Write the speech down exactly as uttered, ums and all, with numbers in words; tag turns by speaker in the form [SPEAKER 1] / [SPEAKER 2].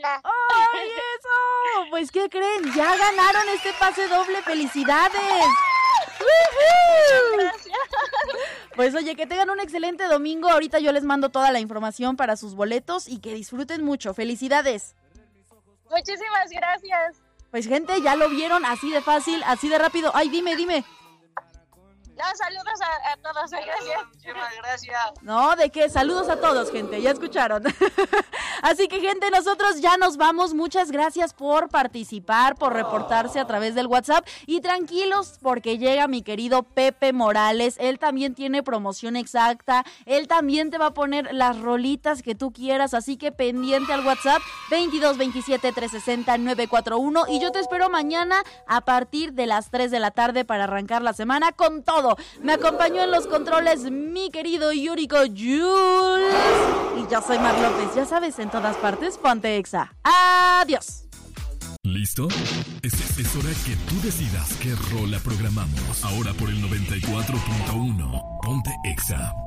[SPEAKER 1] Carla.
[SPEAKER 2] ¡Ay, eso! Pues, ¿qué creen? Ya ganaron este pase doble. ¡Felicidades!
[SPEAKER 1] Muchas gracias.
[SPEAKER 2] Pues, oye, que tengan un excelente domingo. Ahorita yo les mando toda la información para sus boletos y que disfruten mucho. ¡Felicidades!
[SPEAKER 1] Muchísimas gracias.
[SPEAKER 2] Pues, gente, ya lo vieron así de fácil, así de rápido. Ay, dime, dime.
[SPEAKER 1] No, saludos a, a todos, gracias.
[SPEAKER 3] Muchísimas gracias.
[SPEAKER 2] No, ¿de qué? Saludos a todos, gente, ya escucharon. Así que, gente, nosotros ya nos vamos. Muchas gracias por participar, por reportarse a través del WhatsApp. Y tranquilos, porque llega mi querido Pepe Morales. Él también tiene promoción exacta. Él también te va a poner las rolitas que tú quieras. Así que pendiente al WhatsApp veintidós veintisiete trescientos sesenta nueve cuatro uno. Y yo te espero mañana a partir de las tres de la tarde para arrancar la semana con todo. Me acompañó en los controles mi querido Yuriko Jules. Y yo soy Mar López. Ya sabes, en todas partes, ponte Exa. Adiós.
[SPEAKER 4] ¿Listo? Es, es, es hora que tú decidas qué rola programamos. Ahora por el noventa y cuatro punto uno. Ponte Exa.